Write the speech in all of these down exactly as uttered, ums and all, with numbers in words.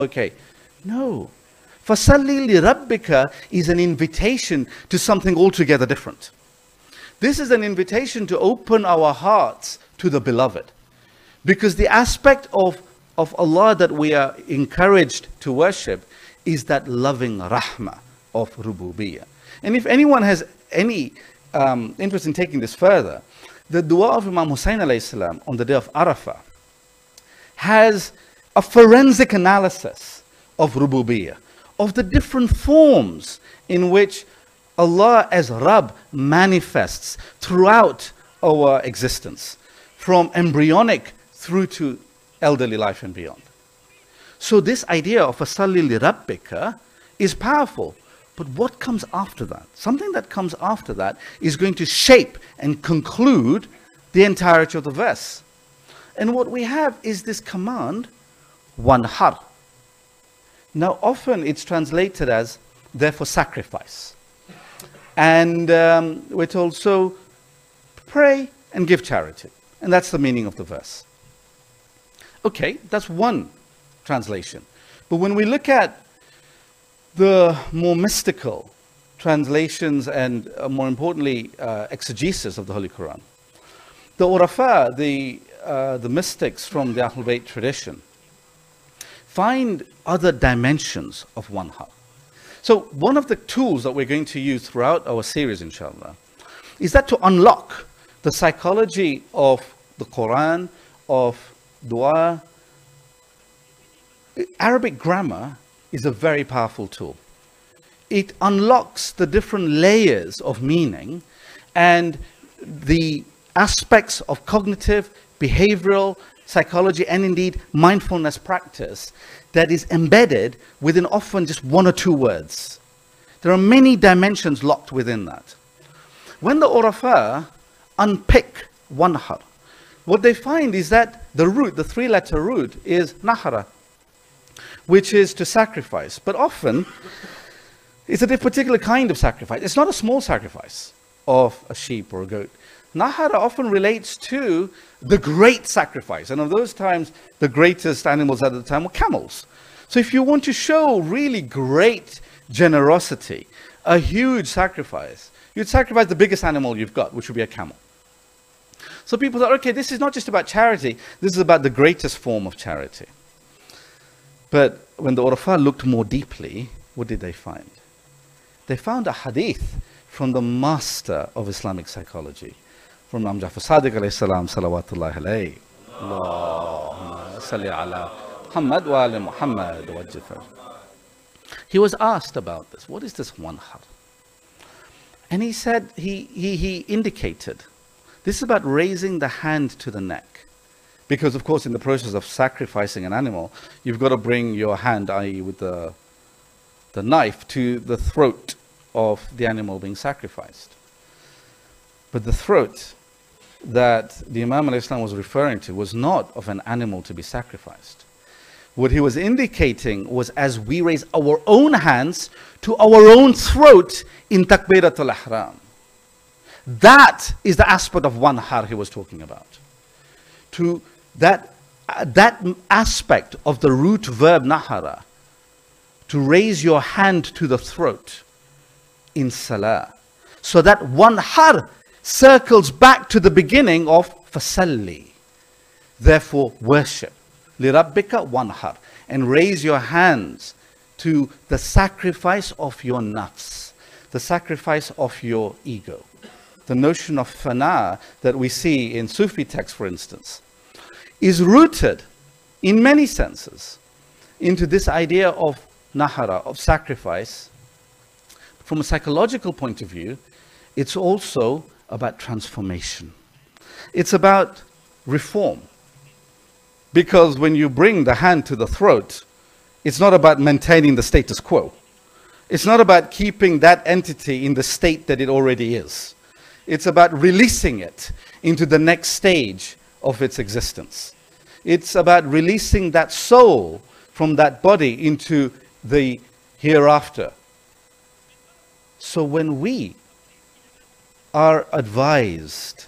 okay. No. فَصَلِّ لِرَبِّكَ is an invitation to something altogether different. This is an invitation to open our hearts to the beloved. Because the aspect of, of Allah that we are encouraged to worship is that loving rahmah of rububiyyah. And if anyone has any um, interest in taking this further, the dua of Imam Hussain alayhi salam on the day of Arafah has a forensic analysis of rububiyyah, of the different forms in which Allah as Rabb manifests throughout our existence, from embryonic through to elderly life and beyond. So this idea of fasalli li rabbika is powerful. But what comes after that? Something that comes after that is going to shape and conclude the entirety of the verse. And what we have is this command, wanhar. Now often it's translated as, therefore sacrifice. And um, we're told, so pray and give charity. And that's the meaning of the verse. Okay, that's one translation. But when we look at the more mystical translations and uh, more importantly, uh, exegesis of the Holy Quran, the Urafa, the, uh, the mystics from the Ahlul Bayt tradition, find other dimensions of wanhar. So one of the tools that we're going to use throughout our series, inshallah, is that to unlock the psychology of the Quran, of dua. Arabic grammar is a very powerful tool. It unlocks the different layers of meaning and the aspects of cognitive, behavioral, psychology, and indeed mindfulness practice that is embedded within often just one or two words. There are many dimensions locked within that. When the Urafa unpick wanhar, what they find is that the root, the three-letter root, is nahara, which is to sacrifice. But often, it's a particular kind of sacrifice. It's not a small sacrifice of a sheep or a goat. Nahara often relates to the great sacrifice. And of those times, the greatest animals at the time were camels. So if you want to show really great generosity, a huge sacrifice, you'd sacrifice the biggest animal you've got, which would be a camel. So people thought, okay, this is not just about charity, this is about the greatest form of charity. But when the Urafa looked more deeply, what did they find? They found a hadith from the master of Islamic psychology, from Imam Ja'far Sadiq alayhi salam, salawatullahi alayhi. Allahumma salli ala Muhammad wa ala Muhammad wa jafar. He was asked about this. What is this wanhar? And he said, he, he, he indicated, this is about raising the hand to the neck. Because, of course, in the process of sacrificing an animal, you've got to bring your hand, that is with the, the knife, to the throat of the animal being sacrificed. But the throat that the Imam alayhi salam was referring to was not of an animal to be sacrificed. What he was indicating was as we raise our own hands to our own throat in Takbiratul Ihram. That is the aspect of wanhar he was talking about. To that, uh, that aspect of the root verb nahara, to raise your hand to the throat in salah. So that wanhar circles back to the beginning of fasalli. Therefore, worship. Lirabbika wanhar. And raise your hands to the sacrifice of your nafs, the sacrifice of your ego. The notion of fana that we see in Sufi texts, for instance, is rooted in many senses into this idea of nahara, of sacrifice. From a psychological point of view, it's also about transformation. It's about reform. Because when you bring the hand to the throat, it's not about maintaining the status quo. It's not about keeping that entity in the state that it already is. It's about releasing it into the next stage of its existence. It's about releasing that soul from that body into the hereafter. So when we are advised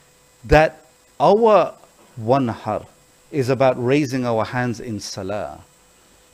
that our wanhar is about raising our hands in salah,